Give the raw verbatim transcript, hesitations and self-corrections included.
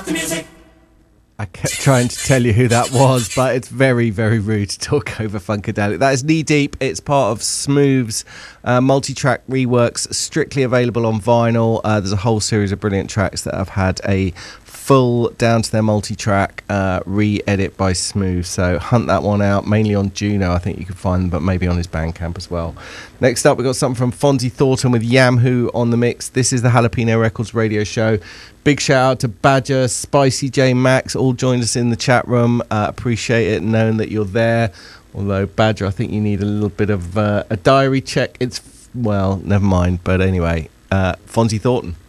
the music. I kept trying to tell you who that was, but it's very, very rude to talk over Funkadelic. That is Knee Deep. It's part of Smooth's uh, multi-track reworks, strictly available on vinyl. Uh, there's a whole series of brilliant tracks that have had a full down to their multi-track uh, re-edit by Smooth. So hunt that one out, mainly on Juno. I think you can find them, but maybe on his Bandcamp as well. Next up, we've got something from Fonzie Thornton with Yamhoo on the mix. This is the Jalapeno Records radio show. Big shout out to Badger, Spicy J Max, all joined us in the chat room. Uh, appreciate it, knowing that you're there. Although, Badger, I think you need a little bit of uh, a diary check. It's, well, never mind. But anyway, uh, Fonzie Thornton.